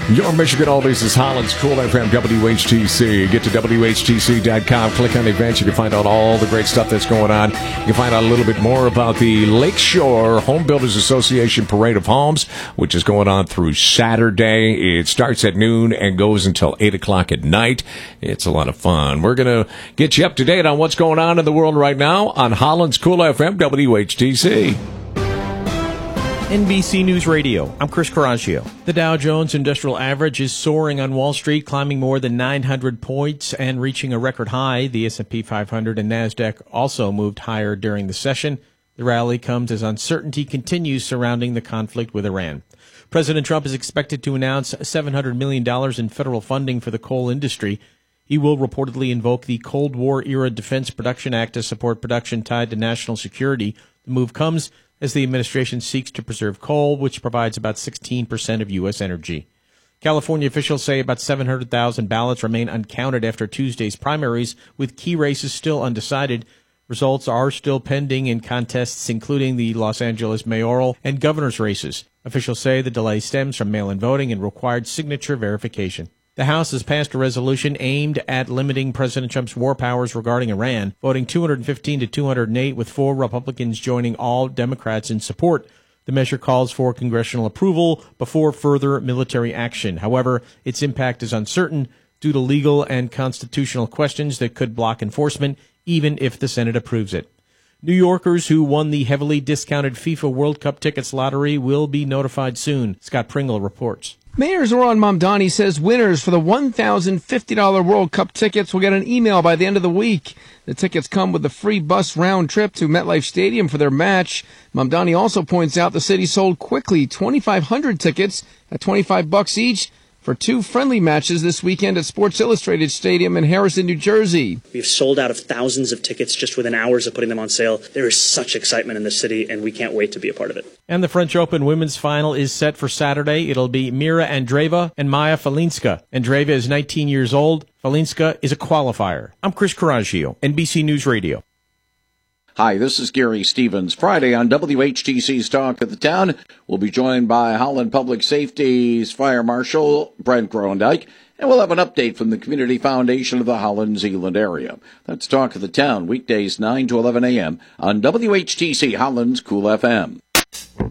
Your Michigan Oldies is Holland's Cool FM WHTC. Get to WHTC.com, click on events. You can find out all the great stuff that's going on. You can find out a little bit more about the Lakeshore Home Builders Association Parade of Homes, which is going on through Saturday. It starts at noon and goes until 8 o'clock at night. It's a lot of fun. We're going to get you up to date on what's going on in the world right now on Holland's Cool FM WHTC. NBC News Radio, I'm Chris Coraggio. The Dow Jones Industrial Average is soaring on Wall Street, climbing more than 900 points and reaching a record high. The S&P 500 and NASDAQ also moved higher during the session. The rally comes as uncertainty continues surrounding the conflict with Iran. President Trump is expected to announce $700 million in federal funding for the coal industry. He will reportedly invoke the Cold War-era Defense Production Act to support production tied to national security. The move comes as the administration seeks to preserve coal, which provides about 16% of U.S. energy. California officials say about 700,000 ballots remain uncounted after Tuesday's primaries, with key races still undecided. Results are still pending in contests including the Los Angeles mayoral and governor's races. Officials say the delay stems from mail-in voting and required signature verification. The House has passed a resolution aimed at limiting President Trump's war powers regarding Iran, voting 215 to 208, with 4 Republicans joining all Democrats in support. The measure calls for congressional approval before further military action. However, its impact is uncertain due to legal and constitutional questions that could block enforcement, even if the Senate approves it. New Yorkers who won the heavily discounted FIFA World Cup tickets lottery will be notified soon. Scott Pringle reports. Mayor Zoran Mamdani says winners for the $1,050 World Cup tickets will get an email by the end of the week. The tickets come with a free bus round trip to MetLife Stadium for their match. Mamdani also points out the city sold quickly 2,500 tickets at $25 each for 2 friendly matches this weekend at Sports Illustrated Stadium in Harrison, New Jersey. We've sold out of thousands of tickets just within hours of putting them on sale. There is such excitement in the city, and we can't wait to be a part of it. And the French Open women's final is set for Saturday. It'll be Mira Andreeva and Maya Falinska. Andreeva is 19 years old. Falinska is a qualifier. I'm Chris Coraggio, NBC News Radio. Hi, this is Gary Stevens. Friday on WHTC's Talk of the Town, we'll be joined by Holland Public Safety's Fire Marshal Brent Grondike, and we'll have an update from the Community Foundation of the Holland-Zeeland area. That's Talk of the Town, weekdays 9 to 11 a.m. on WHTC Holland's Cool FM.